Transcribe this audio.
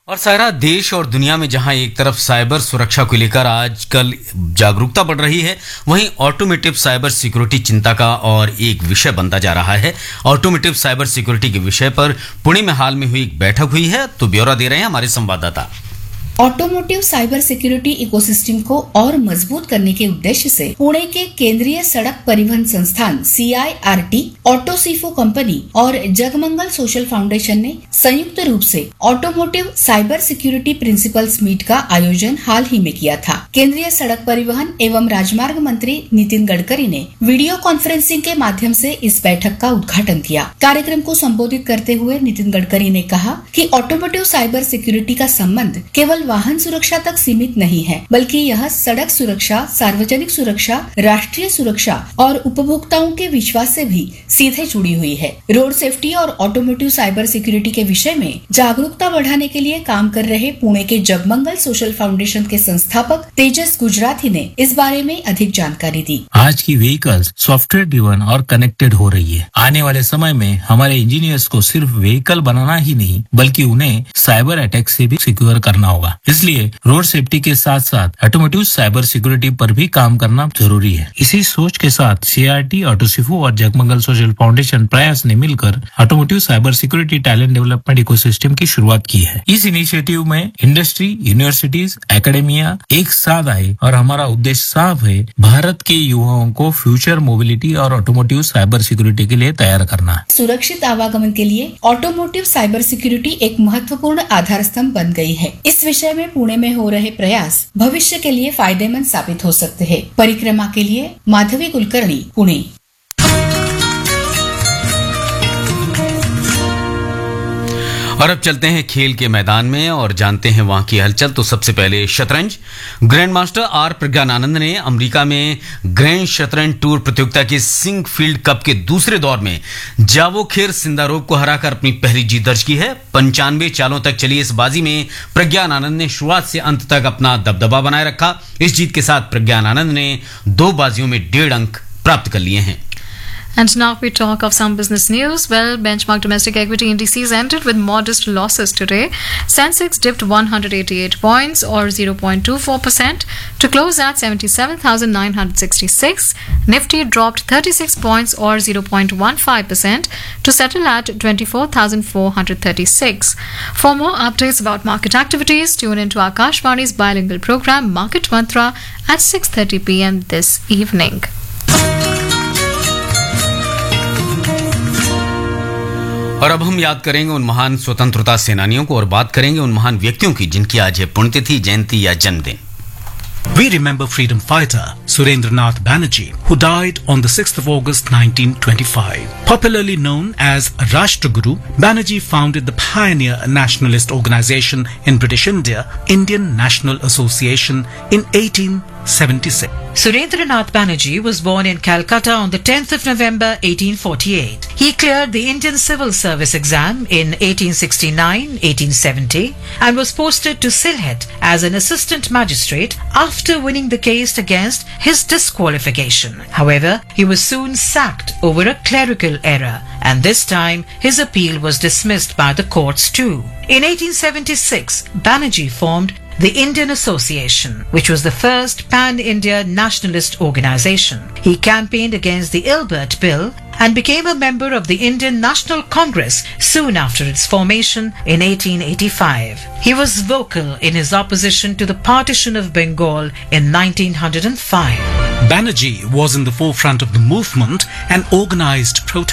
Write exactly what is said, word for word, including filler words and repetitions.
और सारा देश और दुनिया में जहां एक तरफ साइबर सुरक्षा को लेकर आजकल जागरूकता बढ़ रही है, वहीं ऑटोमेटिव साइबर सिक्योरिटी चिंता का और एक विषय बनता जा रहा है। ऑटोमेटिव साइबर सिक्योरिटी के विषय पर पुणे में हाल में हुई एक बैठक हुई है, तो ब्यौरा दे रहे हैं हमारे संवाददाता। ऑटोमोटिव साइबर सिक्योरिटी इकोसिस्टम को और मजबूत करने के उद्देश्य से पुणे के केंद्रीय सड़क परिवहन संस्थान सी आई आर टी, ऑटोसीफो कंपनी और जगमंगल सोशल फाउंडेशन ने संयुक्त रूप से automotive cyber security principles meet का आयोजन हाल ही में किया था। केंद्रीय सड़क परिवहन एवं राजमार्ग मंत्री नितिन गडकरी ने वीडियो कॉन्फ्रेंसिंग के माध्यम से इस बैठक का उद्घाटन किया। कार्यक्रम को संबोधित करते हुए नितिन गडकरी ने कहा कि ऑटोमोटिव साइबर सिक्योरिटी का संबंध केवल वाहन सुरक्षा तक सीमित नहीं है, बल्कि यह सड़क सुरक्षा, सार्वजनिक सुरक्षा, राष्ट्रीय सुरक्षा और उपभोक्ताओं के विश्वास से भी सीधे जुड़ी हुई है। रोड सेफ्टी और ऑटोमोटिव साइबर सिक्योरिटी के विषय में जागरूकता बढ़ाने के लिए काम कर रहे पुणे के जगमंगल सोशल फाउंडेशन के संस्थापक तेजस गुजराती ने इस बारे में अधिक जानकारी दी। आज की व्हीकल्स सॉफ्टवेयर ड्रिवन और कनेक्टेड हो रही है। आने वाले समय में हमारे इंजीनियर्स को सिर्फ व्हीकल बनाना ही नहीं, बल्कि उन्हें साइबर अटैक से भी सिक्योर करना होगा। इसलिए रोड सेफ्टी के साथ साथ ऑटोमोटिव साइबर सिक्योरिटी पर भी काम करना जरूरी है। इसी सोच के साथ सी आर टी, ऑटोसीफो और जगमंगल सोशल फाउंडेशन प्रयास ने मिलकर automotive cyber security talent development ecosystem की शुरुआत की है। इस इनिशिएटिव में इंडस्ट्री, यूनिवर्सिटीज, एकेडेमिया एक साथ आए और हमारा उद्देश्य साफ है, भारत के युवाओं को फ्यूचर मोबिलिटी और ऑटोमोटिव साइबर सिक्योरिटी के लिए तैयार करना। सुरक्षित आवागमन के लिए ऑटोमोटिव साइबर सिक्योरिटी एक महत्वपूर्ण आधार स्तंभ बन गई है। इस विषय में पुणे में हो रहे प्रयास भविष्य के लिए फायदेमंद साबित हो सकते हैं। परिक्रमा के लिए माधवी कुलकर्णी, पुणे। और अब चलते हैं खेल के मैदान में और जानते हैं वहां की हलचल। तो सबसे पहले शतरंज। ग्रैंड मास्टर आर प्रज्ञानानंद ने अमेरिका में ग्रैंड शतरंज टूर प्रतियोगिता के सिंकफील्ड कप के दूसरे दौर में जावोखिर सिंदारोव को हराकर अपनी पहली जीत दर्ज की है। पंचानवे चालों तक चली इस बाजी में प्रज्ञानानंद ने शुरुआत से अंत तक अपना दबदबा बनाए रखा। इस जीत के साथ प्रज्ञानानंद ने दो बाजियों में डेढ़ अंक प्राप्त कर लिए हैं। And now we talk of some business news. Well, benchmark domestic equity indices ended with modest losses today. Sensex dipped one hundred eighty-eight points or zero point two four percent to close at seventy-seven thousand nine hundred sixty-six. Nifty dropped thirty-six points or zero point one five percent to settle at twenty-four thousand four hundred thirty-six. For more updates about market activities, tune into Akashvani's bilingual program Market Mantra at six thirty p m this evening. और अब हम याद करेंगे उन महान स्वतंत्रता सेनानियों को और बात करेंगे उन महान व्यक्तियों की जिनकी आज है पुण्यतिथि, जयंती या जन्मदिन। We remember freedom fighter Surendranath Banerjee, who died on the sixth of August nineteen twenty-five. Popularly known as Rashtraguru, Banerjee founded the pioneer nationalist organization in British India, Indian National Association, in eighteen seventy-six. Surendranath Banerjee was born in Calcutta on the tenth of November eighteen forty-eight. He cleared the Indian Civil Service exam in eighteen sixty-nine eighteen seventy and was posted to Sylhet as an assistant magistrate after winning the case against his disqualification. However, he was soon sacked over a clerical error, and this time his appeal was dismissed by the courts too. In eighteen seventy-six, Banerjee formed the Indian Association, which was the first pan-India nationalist organization. He campaigned against the Ilbert Bill and became a member of the Indian National Congress soon after its formation in eighteen eighty-five. He was vocal in his opposition to the partition of Bengal in nineteen oh five. Banerjee was in the forefront of the movement and organized protests